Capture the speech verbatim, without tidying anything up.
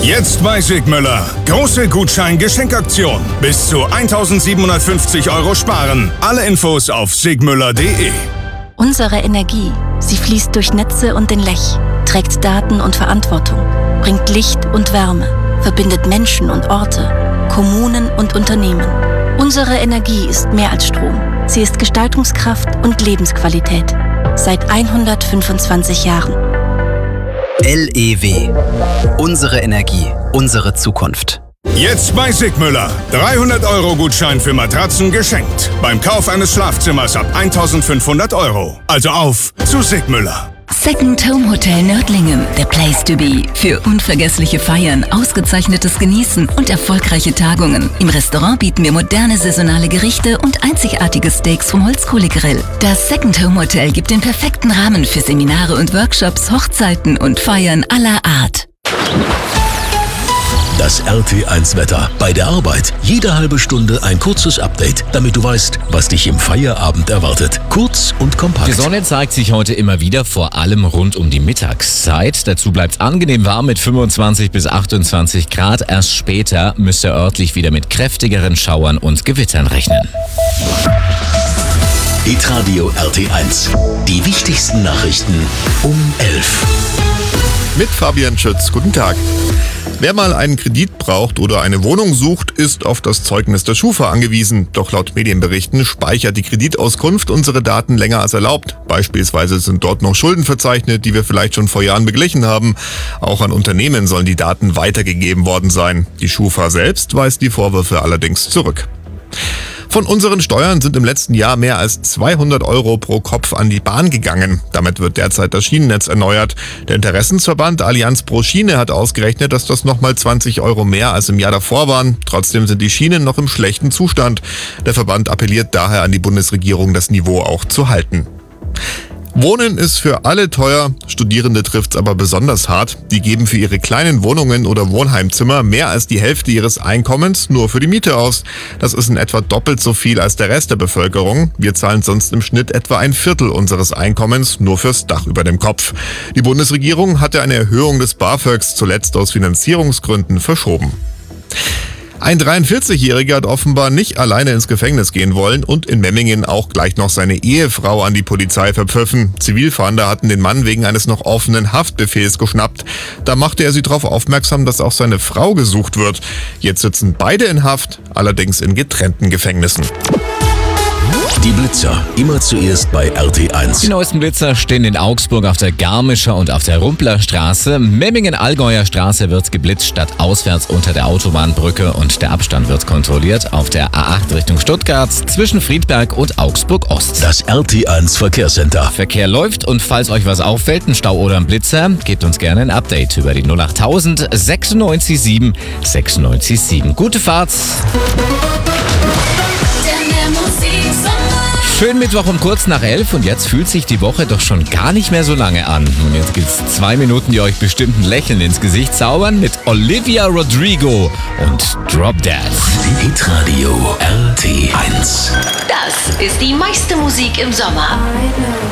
Jetzt bei Sigmüller. Große Gutschein-Geschenkaktion. Bis zu eintausendsiebenhundertfünfzig Euro sparen. Alle Infos auf sigmüller punkt de. Unsere Energie, sie fließt durch Netze und den Lech, trägt Daten und Verantwortung, bringt Licht und Wärme, verbindet Menschen und Orte, Kommunen und Unternehmen. Unsere Energie ist mehr als Strom. Sie ist Gestaltungskraft und Lebensqualität. Seit hundertfünfundzwanzig Jahren. L E W. Unsere Energie, unsere Zukunft. Jetzt bei Sigmüller. dreihundert Euro Gutschein für Matratzen geschenkt. Beim Kauf eines Schlafzimmers ab eintausendfünfhundert Euro. Also auf zu Sigmüller. Second Home Hotel Nördlingen, the place to be. Für unvergessliche Feiern, ausgezeichnetes Genießen und erfolgreiche Tagungen. Im Restaurant bieten wir moderne saisonale Gerichte und einzigartige Steaks vom Holzkohlegrill. Das Second Home Hotel gibt den perfekten Rahmen für Seminare und Workshops, Hochzeiten und Feiern aller Art. Das R T eins Wetter. Bei der Arbeit jede halbe Stunde ein kurzes Update, damit du weißt, was dich im Feierabend erwartet. Kurz und kompakt. Die Sonne zeigt sich heute immer wieder, vor allem rund um die Mittagszeit. Dazu bleibt es angenehm warm mit fünfundzwanzig bis achtundzwanzig Grad. Erst später müsst ihr örtlich wieder mit kräftigeren Schauern und Gewittern rechnen. Hitradio R T eins. Die wichtigsten Nachrichten um elf. Mit Fabian Schütz. Guten Tag. Wer mal einen Kredit braucht oder eine Wohnung sucht, ist auf das Zeugnis der Schufa angewiesen. Doch laut Medienberichten speichert die Kreditauskunft unsere Daten länger als erlaubt. Beispielsweise sind dort noch Schulden verzeichnet, die wir vielleicht schon vor Jahren beglichen haben. Auch an Unternehmen sollen die Daten weitergegeben worden sein. Die Schufa selbst weist die Vorwürfe allerdings zurück. Von unseren Steuern sind im letzten Jahr mehr als zweihundert Euro pro Kopf an die Bahn gegangen. Damit wird derzeit das Schienennetz erneuert. Der Interessensverband Allianz pro Schiene hat ausgerechnet, dass das nochmal zwanzig Euro mehr als im Jahr davor waren. Trotzdem sind die Schienen noch im schlechten Zustand. Der Verband appelliert daher an die Bundesregierung, das Niveau auch zu halten. Wohnen ist für alle teuer, Studierende trifft's aber besonders hart. Die geben für ihre kleinen Wohnungen oder Wohnheimzimmer mehr als die Hälfte ihres Einkommens nur für die Miete aus. Das ist in etwa doppelt so viel als der Rest der Bevölkerung. Wir zahlen sonst im Schnitt etwa ein Viertel unseres Einkommens nur fürs Dach über dem Kopf. Die Bundesregierung hatte eine Erhöhung des BAföGs zuletzt aus Finanzierungsgründen verschoben. Ein dreiundvierzigjähriger hat offenbar nicht alleine ins Gefängnis gehen wollen und in Memmingen auch gleich noch seine Ehefrau an die Polizei verpfiffen. Zivilfahnder hatten den Mann wegen eines noch offenen Haftbefehls geschnappt. Da machte er sie darauf aufmerksam, dass auch seine Frau gesucht wird. Jetzt sitzen beide in Haft, allerdings in getrennten Gefängnissen. Die Blitzer, immer zuerst bei R T eins. Die neuesten Blitzer stehen in Augsburg auf der Garmischer und auf der Rumpler Straße. Memmingen-Allgäuer Straße wird geblitzt statt auswärts unter der Autobahnbrücke und der Abstand wird kontrolliert auf der A acht Richtung Stuttgart zwischen Friedberg und Augsburg-Ost. Das R T eins Verkehrscenter. Verkehr läuft und falls euch was auffällt, ein Stau oder ein Blitzer, gebt uns gerne ein Update über die null acht tausend sechsundneunzig sieben sechsundneunzig sieben. Gute Fahrt! Schönen Mittwoch um kurz nach elf und jetzt fühlt sich die Woche doch schon gar nicht mehr so lange an. Und jetzt gibt's zwei Minuten, die euch bestimmt ein Lächeln ins Gesicht zaubern mit Olivia Rodrigo und Drop Dead. Hitradio R T eins. Das ist die meiste Musik im Sommer.